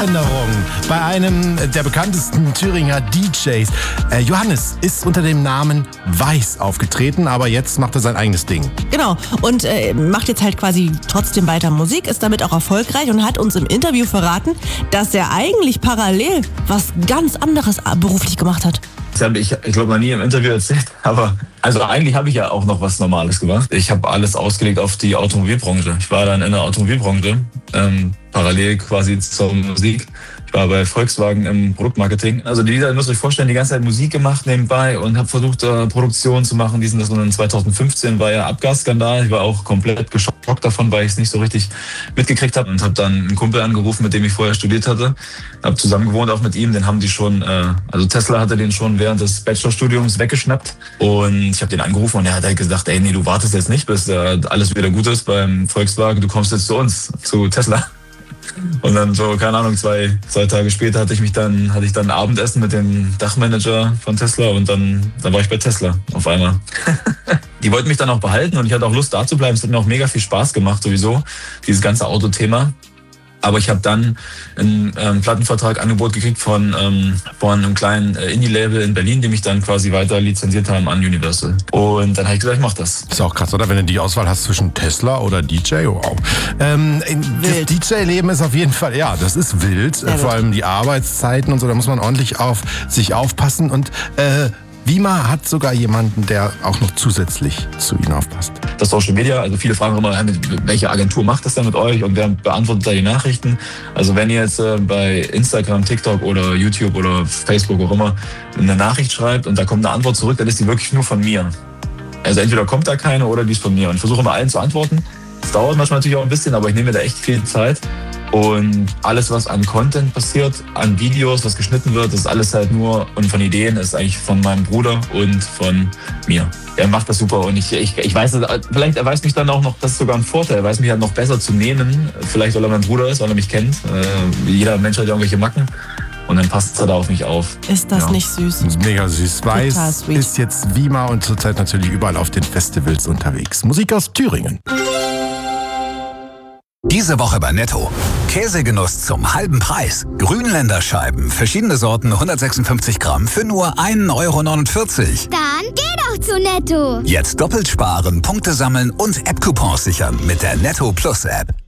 Veränderung bei einem der bekanntesten Thüringer DJs. Johannes ist unter dem Namen Weiß aufgetreten, aber jetzt macht er sein eigenes Ding. Genau, und macht jetzt halt quasi trotzdem weiter Musik, ist damit auch erfolgreich und hat uns im Interview verraten, dass er eigentlich parallel was ganz anderes beruflich gemacht hat. Das habe ich glaube, noch nie im Interview erzählt, aber also eigentlich habe ich ja auch noch was Normales gemacht. Ich habe alles ausgelegt auf die Automobilbranche. Ich war dann in der Automobilbranche, parallel quasi zur Musik. Ich war bei Volkswagen im Produktmarketing. Also die Lieder, müsst ihr euch vorstellen, die ganze Zeit Musik gemacht nebenbei und habe versucht, Produktion zu machen. Das und 2015 war ja Abgasskandal. Ich war auch komplett geschockt davon, weil ich es nicht so richtig mitgekriegt habe. Und habe dann einen Kumpel angerufen, mit dem ich vorher studiert hatte. Habe zusammen gewohnt auch mit ihm. Den haben die schon, also Tesla hatte den schon während des Bachelorstudiums weggeschnappt. Und ich habe den angerufen und er hat halt gesagt, ey, nee, du wartest jetzt nicht, bis alles wieder gut ist beim Volkswagen. Du kommst jetzt zu uns, zu Tesla. Und dann so, keine Ahnung, zwei Tage später hatte ich dann Abendessen mit dem Dachmanager von Tesla und dann war ich bei Tesla auf einmal. Die wollten mich dann auch behalten und ich hatte auch Lust da zu bleiben. Es hat mir auch mega viel Spaß gemacht sowieso, dieses ganze Autothema. Aber ich habe dann einen Plattenvertrag Angebot gekriegt von einem kleinen Indie-Label in Berlin, die mich dann quasi weiter lizenziert haben an Universal. Und dann habe ich gesagt, ich mach das. Ist auch krass, oder? Wenn du die Auswahl hast zwischen Tesla oder DJ, wow. Das DJ-Leben ist auf jeden Fall, ja, das ist wild. Vor allem die Arbeitszeiten und so, da muss man ordentlich auf sich aufpassen. Und Wima hat sogar jemanden, der auch noch zusätzlich zu ihnen aufpasst. Das Social Media, also viele fragen immer, welche Agentur macht das denn mit euch und wer beantwortet da die Nachrichten? Also wenn ihr jetzt bei Instagram, TikTok oder YouTube oder Facebook auch immer eine Nachricht schreibt und da kommt eine Antwort zurück, dann ist die wirklich nur von mir. Also entweder kommt da keine oder die ist von mir. Und ich versuche immer allen zu antworten. Das dauert manchmal natürlich auch ein bisschen, aber ich nehme mir da echt viel Zeit. Und alles, was an Content passiert, an Videos, was geschnitten wird, das ist alles halt nur, und von Ideen, ist eigentlich von meinem Bruder und von mir. Er macht das super und ich weiß, vielleicht er weiß mich dann auch noch, das ist sogar ein Vorteil, er weiß mich halt noch besser zu nehmen, vielleicht weil er mein Bruder ist, weil er mich kennt. Jeder Mensch hat ja irgendwelche Macken. Und dann passt er da auf mich auf. Ist das nicht süß? Das ist mega süß. Weiß ist jetzt Wima und zurzeit natürlich überall auf den Festivals unterwegs. Musik aus Thüringen. Diese Woche bei Netto. Käsegenuss zum halben Preis. Grünländerscheiben, verschiedene Sorten, 156 Gramm für nur 1,49 €. Dann geh doch zu Netto. Jetzt doppelt sparen, Punkte sammeln und App-Coupons sichern mit der Netto Plus App.